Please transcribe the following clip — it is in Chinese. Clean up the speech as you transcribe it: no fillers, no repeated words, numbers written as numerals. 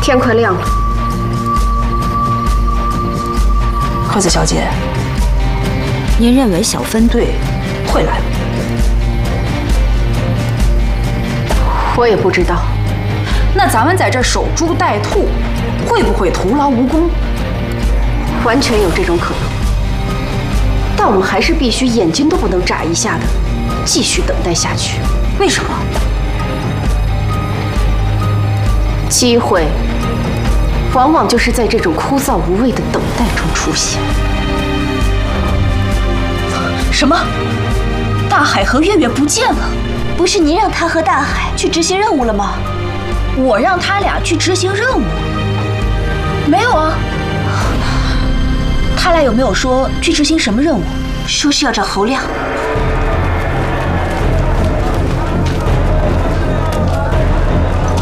天快亮了。 惠子小姐，您认为小分队会来吗？ 我也不知道。 那咱们在这守株待兔，会不会徒劳无功？ 完全有这种可能。但我们还是必须眼睛都不能眨一下的，继续等待下去。 为什么？ 机会往往就是在这种枯燥无味的等待中出现。 什么？大海和月月不见了？ 不是您让他和大海去执行任务了吗？ 我让他俩去执行任务？没有啊。他俩有没有说去执行什么任务？ 说是要找侯亮。